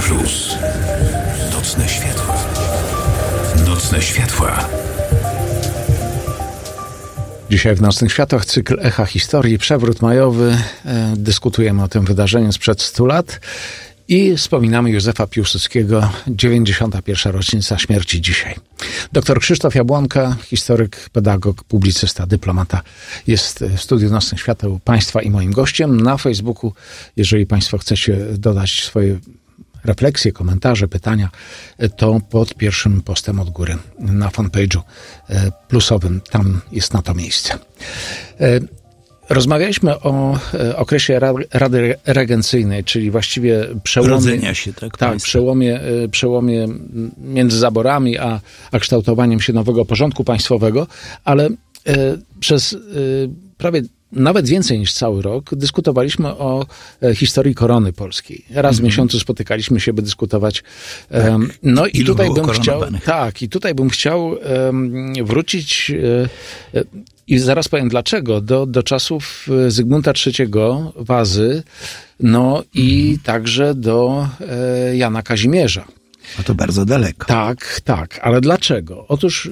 Plus. Nocne światła. Nocne światła. Dzisiaj w Nocnych Światłach cykl Echa Historii, przewrót majowy. Dyskutujemy o tym wydarzeniu sprzed 100 lat i wspominamy Józefa Piłsudskiego, 91. rocznica śmierci dzisiaj. Dr Krzysztof Jabłonka, historyk, pedagog, publicysta, dyplomata, jest w studiu Nocnych Świateł Państwa i moim gościem. Na Facebooku, jeżeli Państwo chcecie dodać swoje refleksje, komentarze, pytania, to pod pierwszym postem od góry na fanpage'u plusowym. Tam jest na to miejsce. Rozmawialiśmy o okresie Rady Regencyjnej, czyli właściwie przełomie... Rodzenia się, tak przełomie między zaborami a kształtowaniem się nowego porządku państwowego, ale przez prawie nawet więcej niż cały rok dyskutowaliśmy o historii korony polskiej. Raz w miesiącu spotykaliśmy się, by dyskutować. Tak. No i tutaj bym chciał wrócić i zaraz powiem dlaczego, do czasów Zygmunta III Wazy, no i także do Jana Kazimierza. A to bardzo daleko. Tak, ale dlaczego? Otóż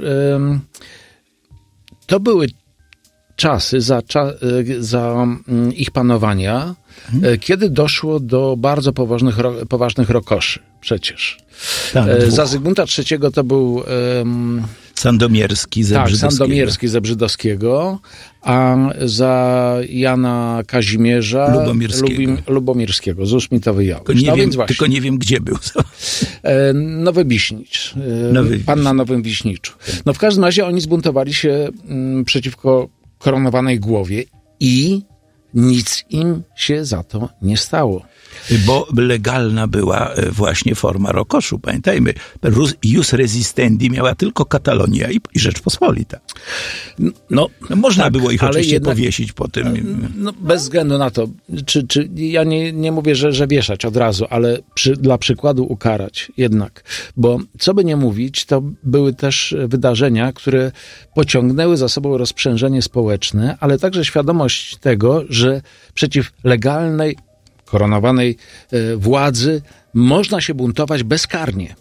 to były czasy za ich panowania, kiedy doszło do bardzo poważnych rokoszy przecież. Tak, za Zygmunta III to był Sandomierski ze Brzydowskiego, a za Jana Kazimierza Lubomirskiego. Złóż mi to wyjąłeś. Tylko nie wiem, gdzie był. Nowy Wiśnicz. Pan na Nowym Wiśniczu. No w każdym razie oni zbuntowali się przeciwko koronowanej głowie i nic im się za to nie stało. Bo legalna była właśnie forma rokoszu. Pamiętajmy, jus resistendi miała tylko Katalonia i Rzeczpospolita. No można tak, było ich oczywiście jednak powiesić po tym. No, bez względu na to, czy ja nie mówię, że wieszać od razu, ale dla przykładu ukarać jednak. Bo co by nie mówić, to były też wydarzenia, które pociągnęły za sobą rozprzężenie społeczne, ale także świadomość tego, że przeciw legalnej koronowanej władzy można się buntować bezkarnie.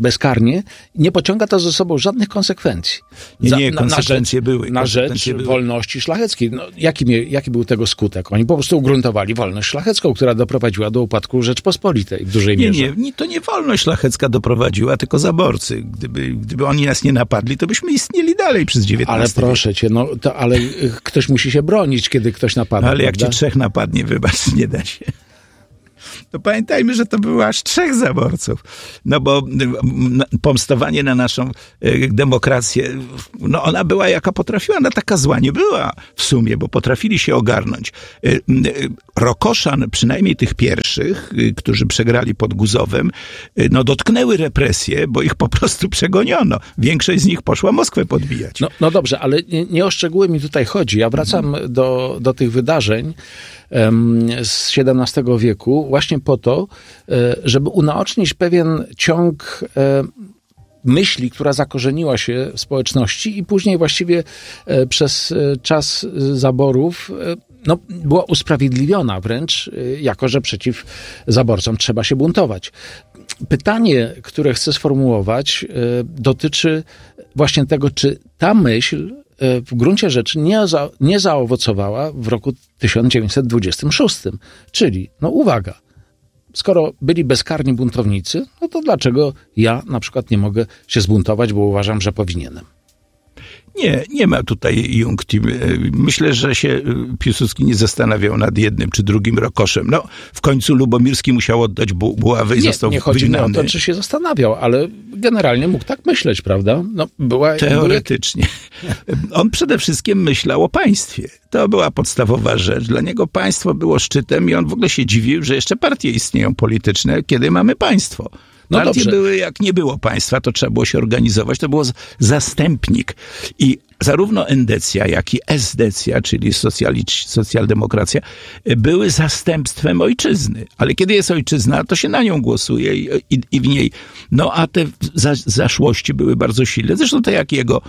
Nie pociąga to ze sobą żadnych konsekwencji. Konsekwencje były. Na rzecz wolności szlacheckiej. No, jaki był tego skutek? Oni po prostu ugruntowali wolność szlachecką, która doprowadziła do upadku Rzeczpospolitej w dużej mierze. To nie wolność szlachecka doprowadziła, tylko zaborcy. Gdyby oni nas nie napadli, to byśmy istnieli dalej przez XIX Ale proszę cię, ale ktoś musi się bronić, kiedy ktoś napada. Ale jak cię 3 napadnie, wybacz, nie da się. To pamiętajmy, że to było aż 3 zaborców. No bo pomstowanie na naszą demokrację, no ona była jaka potrafiła, ona taka zła nie była w sumie, bo potrafili się ogarnąć. Rokoszan, przynajmniej tych pierwszych, którzy przegrali pod Guzowem, no dotknęły represje, bo ich po prostu przegoniono. Większość z nich poszła Moskwę podbijać. No dobrze, ale nie o szczegóły mi tutaj chodzi. Ja wracam do tych wydarzeń z XVII wieku właśnie po to, żeby unaocznić pewien ciąg myśli, która zakorzeniła się w społeczności i później właściwie przez czas zaborów była usprawiedliwiona wręcz, jako że przeciw zaborcom trzeba się buntować. Pytanie, które chcę sformułować, dotyczy właśnie tego, czy ta myśl w gruncie rzeczy nie zaowocowała w roku 1926. Czyli, uwaga, skoro byli bezkarni buntownicy, no to dlaczego ja na przykład nie mogę się zbuntować, bo uważam, że powinienem? Nie ma tutaj iunctim. Myślę, że się Piłsudski nie zastanawiał nad jednym czy drugim rokoszem. No, w końcu Lubomirski musiał oddać buławę i został wygnany. Nie chodzi mi o to, czy się zastanawiał, ale generalnie mógł tak myśleć, prawda? Teoretycznie. On przede wszystkim myślał o państwie. To była podstawowa rzecz. Dla niego państwo było szczytem i on w ogóle się dziwił, że jeszcze partie istnieją polityczne, kiedy mamy państwo. Partie były, jak nie było państwa, to trzeba było się organizować. To było zastępnik. I zarówno endecja, jak i esdecja, czyli socjaldemokracja, były zastępstwem ojczyzny. Ale kiedy jest ojczyzna, to się na nią głosuje i w niej. No a te zaszłości były bardzo silne. Zresztą to jak jego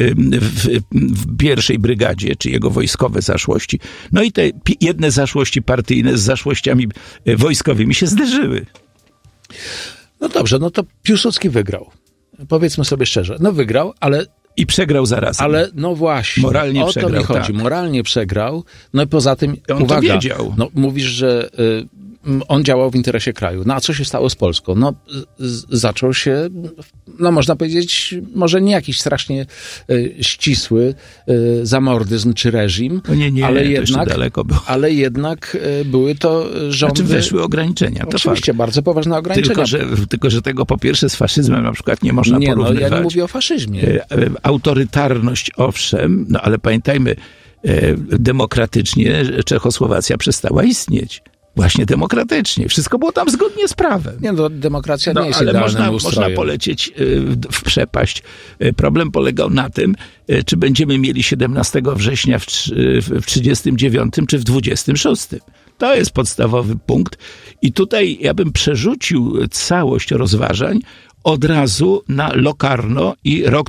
w pierwszej brygadzie, czy jego wojskowe zaszłości. No i te jedne zaszłości partyjne z zaszłościami wojskowymi się zderzyły. No dobrze, no to Piłsudski wygrał. Powiedzmy sobie szczerze. No wygrał, ale... I przegrał zarazem. Ale no właśnie, moralnie o przegrał, to mi chodzi. tak. Moralnie przegrał. No i poza tym, On uwaga, to wiedział. no, mówisz, że on działał w interesie kraju. No a co się stało z Polską? No zaczął się, no można powiedzieć, może nie jakiś strasznie ścisły zamordyzm czy reżim, nie, ale to jednak, jeszcze daleko było. ale jednak były to rządy... Znaczy weszły ograniczenia, to oczywiście, fakt. bardzo poważne ograniczenia. Tylko, że tego po pierwsze z faszyzmem na przykład nie można porównywać. No ja nie mówię o faszyzmie. Autorytarność owszem, no ale pamiętajmy, demokratycznie Czechosłowacja przestała istnieć. Właśnie demokratycznie. Wszystko było tam zgodnie z prawem. Nie, no demokracja nie jest ale idealnym można ustrojem. polecieć w przepaść. Problem polegał na tym, czy będziemy mieli 17 września w 1939 czy w 26. To jest podstawowy punkt. I tutaj ja bym przerzucił całość rozważań od razu na Locarno i rok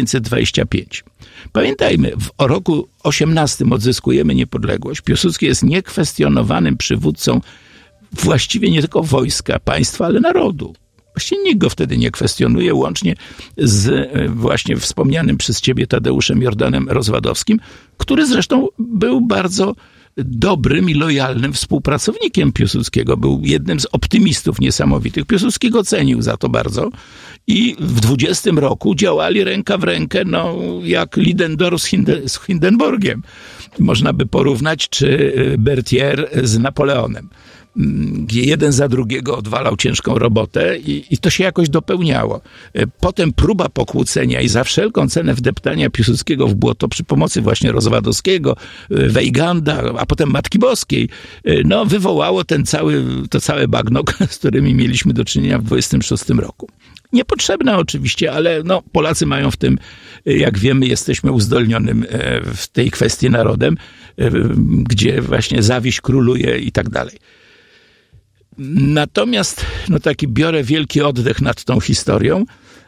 1925. Pamiętajmy, w roku 18 odzyskujemy niepodległość. Piłsudski jest niekwestionowanym przywódcą właściwie nie tylko wojska, państwa, ale narodu. Właściwie nikt go wtedy nie kwestionuje, łącznie z właśnie wspomnianym przez ciebie Tadeuszem Jordanem Rozwadowskim, który zresztą był bardzo dobrym i lojalnym współpracownikiem Piłsudskiego. Był jednym z optymistów niesamowitych. Piłsudski go cenił za to bardzo i w 20 roku działali ręka w rękę, no jak Lidendorf z Hindenburgiem. Można by porównać, czy Berthier z Napoleonem. Gdzie jeden za drugiego odwalał ciężką robotę i to się jakoś dopełniało. Potem próba pokłócenia i za wszelką cenę wdeptania Piłsudskiego w błoto przy pomocy właśnie Rozwadowskiego, Weyganda, a potem Matki Boskiej, no wywołało to całe bagno, z którymi mieliśmy do czynienia w 26 roku. Niepotrzebne oczywiście, ale no, Polacy mają w tym, jak wiemy, jesteśmy uzdolnionym w tej kwestii narodem, gdzie właśnie zawiść króluje i tak dalej. Natomiast, no taki biorę wielki oddech nad tą historią.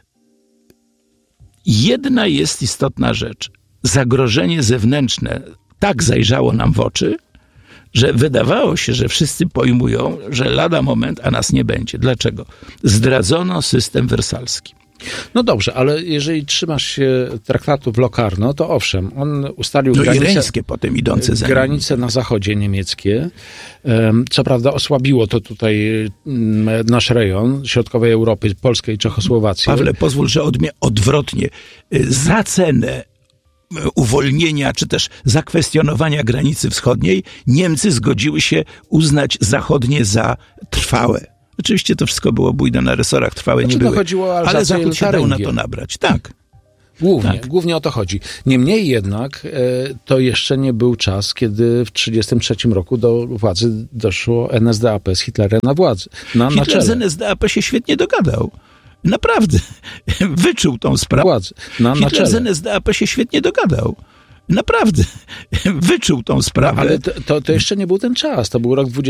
Jedna jest istotna rzecz. Zagrożenie zewnętrzne tak zajrzało nam w oczy, że wydawało się, że wszyscy pojmują, że lada moment, a nas nie będzie. Dlaczego? Zdradzono system wersalski. No dobrze, ale jeżeli trzymasz się traktatu w Locarno, to owszem, on ustalił potem idące za granice na zachodzie niemieckie. Co prawda osłabiło to tutaj nasz rejon środkowej Europy, Polskę i Czechosłowację. Pawle, pozwól, że odwrotnie. Za cenę uwolnienia, czy też zakwestionowania granicy wschodniej, Niemcy zgodziły się uznać zachodnie za trwałe. Oczywiście to wszystko było bójda na resorach, trwałe nie były, ale Zachód się dał na to nabrać. Tak. Głównie o to chodzi. Niemniej jednak to jeszcze nie był czas, kiedy w 1933 roku do władzy doszło NSDAP z Hitlerem na władzy. Hitler czele. z NSDAP się świetnie dogadał. Naprawdę. Wyczuł tą sprawę. Hitler z NSDAP się świetnie dogadał. Naprawdę. Wyczuł tą sprawę. Ale to jeszcze nie był ten czas. To był rok 20.